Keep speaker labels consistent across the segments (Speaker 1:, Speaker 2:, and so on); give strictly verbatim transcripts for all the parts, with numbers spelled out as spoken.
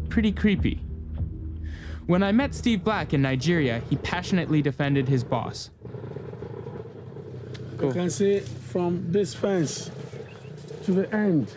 Speaker 1: pretty creepy. When I met Steve Black in Nigeria, he passionately defended his boss.
Speaker 2: Cool. You can see from this fence to the end.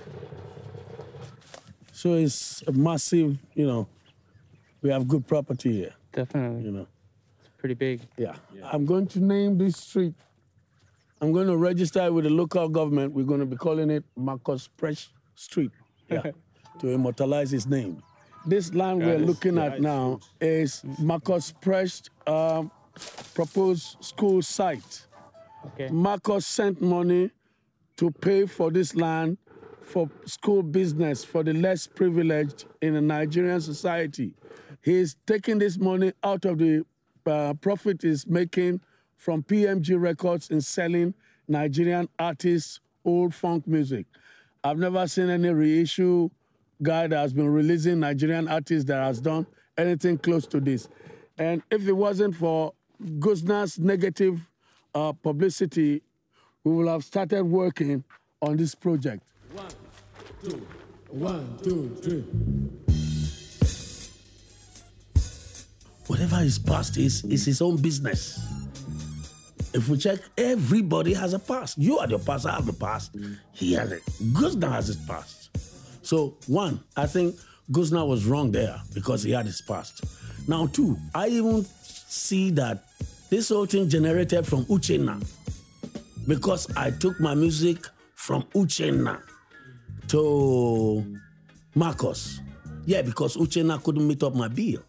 Speaker 2: So it's a massive, you know, we have good property here.
Speaker 1: Definitely.
Speaker 2: You know.
Speaker 1: It's pretty big.
Speaker 2: Yeah. yeah. I'm going to name this street. I'm going to register it with the local government. We're going to be calling it Marcus Presch Street. Yeah. To immortalize his name. This land that we're is, looking at now is Marcus Presch um, proposed school site.
Speaker 1: Okay.
Speaker 2: Marcus sent money to pay for this land for school business for the less privileged in the Nigerian society. He's taking this money out of the uh, profit he's making from P M G Records in selling Nigerian artists old funk music. I've never seen any reissue guy that has been releasing Nigerian artists that has done anything close to this. And if it wasn't for Guzna's negative uh, publicity, we will have started working on this project. One, two, one, two, three. Whatever his past is, is his own business. If we check, everybody has a past. You have your past, I have the past. He has it. Guzna has his past. So, one, I think Guzna was wrong there because he had his past. Now, two, I even see that this whole thing generated from Uchenna because I took my music from Uchenna to Marcus. Yeah, because Uchenna couldn't meet up my bill.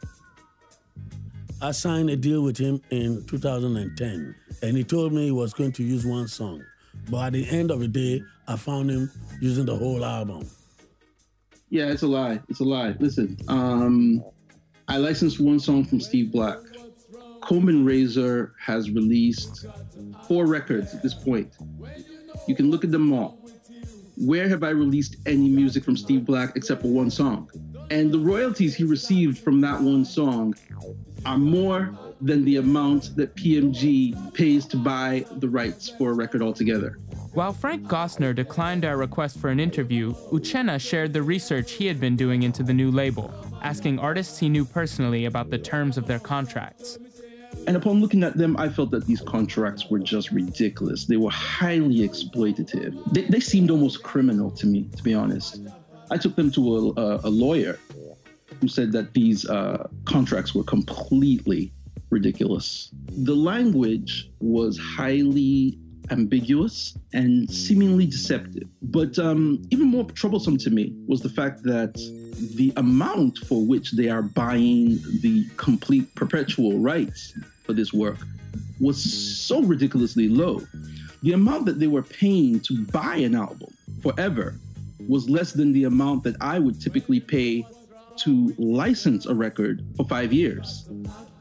Speaker 2: I signed a deal with him in two thousand ten, and he told me he was going to use one song. But at the end of the day, I found him using the whole album.
Speaker 3: Yeah, it's a lie. It's a lie. Listen, um, I licensed one song from Steve Black. Comb and Razor has released four records at this point. You can look at them all. Where have I released any music from Steve Black except for one song? And the royalties he received from that one song are more than the amount that P M G pays to buy the rights for a record altogether.
Speaker 1: While Frank Gossner declined our request for an interview, Uchenna shared the research he had been doing into the new label, asking artists he knew personally about the terms of their contracts.
Speaker 3: And upon looking at them, I felt that these contracts were just ridiculous. They were highly exploitative. They, they seemed almost criminal to me, to be honest. I took them to a, a, a lawyer who said that these uh, contracts were completely ridiculous. The language was highly ambiguous and seemingly deceptive. But um, even more troublesome to me was the fact that the amount for which they are buying the complete perpetual rights for this work was so ridiculously low. The amount that they were paying to buy an album forever was less than the amount that I would typically pay to license a record for five years.